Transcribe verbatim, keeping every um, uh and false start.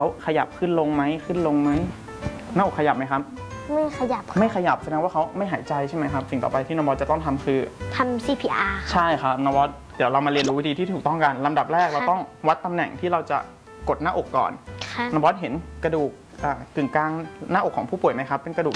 เขาขยับขึ้นลงไหมขึ้นลงไหมหน้าอกขยับไหมครับไม่ขยับไม่ขยับแสดงว่าเขาไม่หายใจใช่ไหมครับสิ่งต่อไปที่น้องบอสจะต้องทำคือทำ ซี พี อาร์ใช่ครับน้องบอสเดี๋ยวเรามาเรียนรู้วิธีที่ถูกต้องกันลำดับแรกเราต้องวัดตำแหน่งที่เราจะกดหน้าอกก่อนน้องบอสเห็นกระดูกกึ่งกลางหน้าอกของผู้ป่วยไหมครับเป็นกระดูก